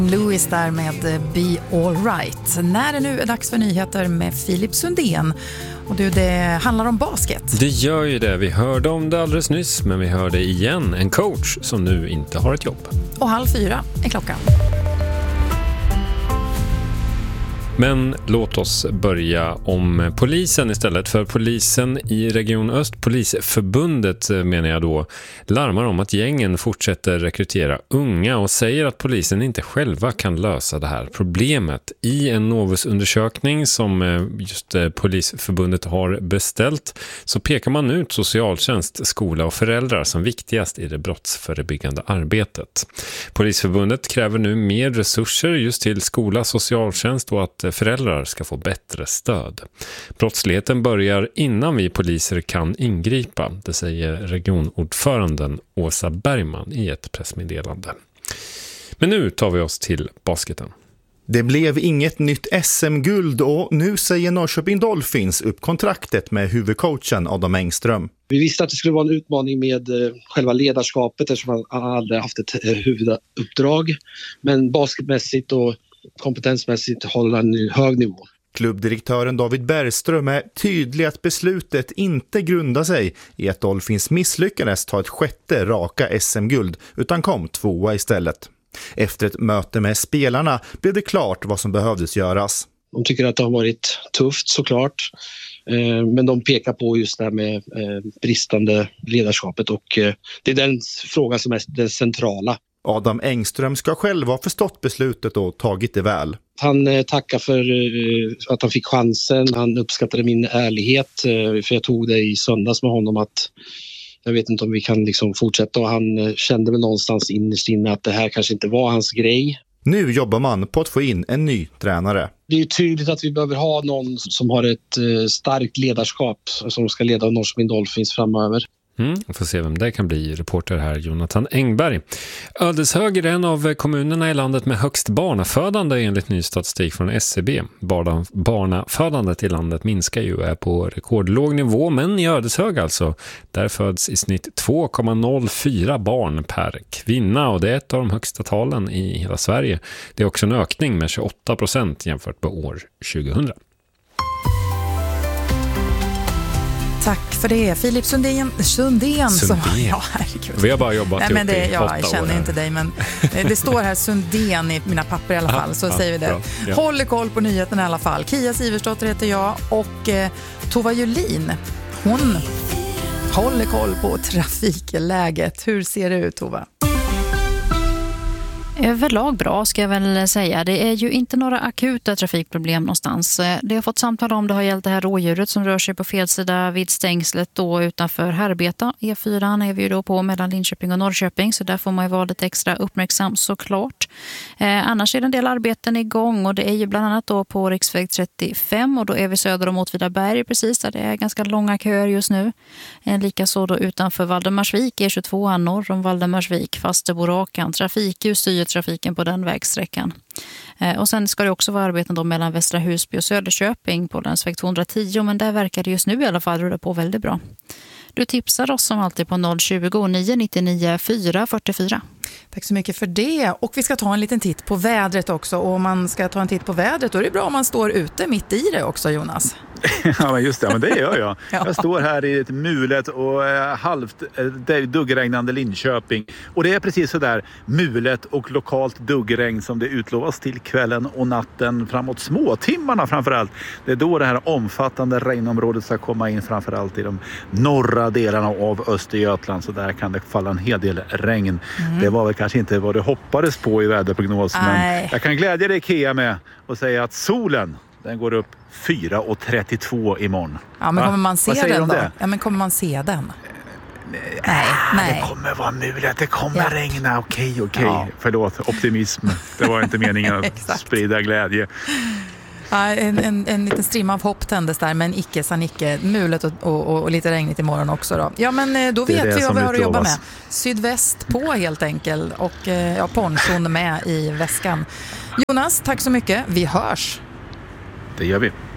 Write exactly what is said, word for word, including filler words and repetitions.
Lewis där med Be All Right. När det nu är dags för nyheter med Filip Sundén. Och du, det handlar om basket. Det gör ju det. Vi hörde om det alldeles nyss, men vi hörde igen en coach som nu inte har ett jobb. Och halv fyra är klockan. Men låt oss börja om polisen istället. För polisen i Region Öst, Polisförbundet menar jag då, larmar om att gängen fortsätter rekrytera unga och säger att polisen inte själva kan lösa det här problemet. I en Novus-undersökning som just Polisförbundet har beställt så pekar man ut socialtjänst, skola och föräldrar som viktigast i det brottsförebyggande arbetet. Polisförbundet kräver nu mer resurser just till skola, socialtjänst och att föräldrar ska få bättre stöd. Brottsligheten börjar innan vi poliser kan ingripa, det säger regionordföranden Åsa Bergman i ett pressmeddelande. Men nu tar vi oss till basketen. Det blev inget nytt S M-guld och nu säger Norrköping Dolphins upp kontraktet med huvudcoachen Adam Engström. Vi visste att det skulle vara en utmaning med själva ledarskapet eftersom han aldrig haft ett huvuduppdrag. Men basketmässigt och kompetensmässigt håller han en hög nivå. Klubbdirektören David Bergström är tydlig att beslutet inte grundar sig i att Dolphins misslyckades ta ett sjätte raka S M-guld utan kom tvåa istället. Efter ett möte med spelarna blev det klart vad som behövdes göras. De tycker att det har varit tufft såklart, men de pekar på just det här med bristande ledarskapet och det är den frågan som är den centrala. Adam Engström ska själv ha förstått beslutet och tagit det väl. Han eh, tackar för eh, att han fick chansen. Han uppskattade min ärlighet eh, för jag tog det i söndags med honom att jag vet inte om vi kan liksom fortsätta och han eh, kände väl någonstans innerst inne att det här kanske inte var hans grej. Nu jobbar man på att få in en ny tränare. Det är ju tydligt att vi behöver ha någon som har ett eh, starkt ledarskap som ska leda Norrköping Dolphins framöver. Mm, vi får se vem det kan bli. Reporter här Jonathan Engberg. Ödeshög är en av kommunerna i landet med högst barnafödande enligt ny statistik från S C B. Barna, barnafödandet i landet minskar ju är på rekordlåg nivå, men i Ödeshög alltså, där föds i snitt två komma noll fyra barn per kvinna och det är ett av de högsta talen i hela Sverige. Det är också en ökning med tjugoåtta procent jämfört med år tjugohundra. Tack för det, Filip Sundén. Sundén, som, ja, vi har bara jobbat Nej, men det, i ja, åtta jag känner år inte dig, men det står här Sundén i mina papper i alla fall, så ja, säger vi det. Ja. Håll koll på nyheterna i alla fall. Kia Siversdotter heter jag och eh, Tova Julin, hon håller koll på trafikläget. Hur ser det ut, Tova? Överlag bra ska jag väl säga. Det är ju inte några akuta trafikproblem någonstans. Det har fått samtal om det har gällt det här rådjuret som rör sig på fel sida vid stängslet då utanför Härbyta. E fyra är vi ju då på mellan Linköping och Norrköping så där får man ju vara lite extra uppmärksam såklart. Eh, annars är det en del arbeten igång och det är ju bland annat då på riksväg trettiofem och då är vi söder om Åtvidaberg precis där det är ganska långa köer just nu. Eh, likaså då utanför Valdemarsvik E tjugotvå norr om Valdemarsvik Falsterborakan trafikljus styr trafiken på den vägsträckan. Eh, och sen ska det också vara arbeten då mellan Västra Husby och Söderköping på länsväg tvåhundratio men där verkar det just nu i alla fall rulla på väldigt bra. Du tipsar oss som alltid på noll tjugo, nio nio nio, fyra fyra fyra. Tack så mycket för det. Och vi ska ta en liten titt på vädret också. Och om man ska ta en titt på vädret då är det bra om man står ute mitt i det också, Jonas. Ja, men just det. Men det gör jag. Ja. Jag står här i ett mulet och eh, halvt eh, duggregnande Linköping. Och det är precis så där mulet och lokalt duggregn som det utlovas till kvällen och natten framåt småtimmarna framförallt. Det är då det här omfattande regnområdet ska komma in framförallt i de norra delarna av Östergötland. Så där kan det falla en hel del regn. Mm. Det var väl kanske inte vad du hoppades på i väderprognosen. Men jag kan glädja dig, Kia, med och säga att solen den går upp fyra trettiotvå imorgon. Ja, men kommer man se den då? Det? Ja, men kommer man se den? Nej, nej, nej. Det kommer vara mulet, det kommer ja. regna. Okej, okej. Ja. Förlåt, optimism. Det var inte meningen att sprida glädje. Ja, en, en, en liten strimma av hopp tändes där, men icke sa icke. Mulet och, och, och lite regnigt imorgon också då. Ja, men då vet vi vad vi har att jobba med. Sydväst på helt enkelt och ja, ponchon med i väskan. Jonas, tack så mycket. Vi hörs. Det gör vi.